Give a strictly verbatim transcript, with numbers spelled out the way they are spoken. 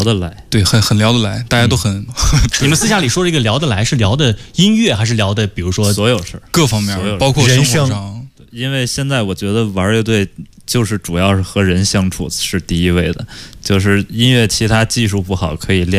得来， 对，很很聊得来，大家都很。嗯、 你们私下里说这个聊得来，是聊的音乐，还是聊的比如说所有事儿， 各方面，包括人生活上？ 因为现在我觉得玩乐队就是主要是和人相处是第一位的，就是音乐其他技术不好可以练。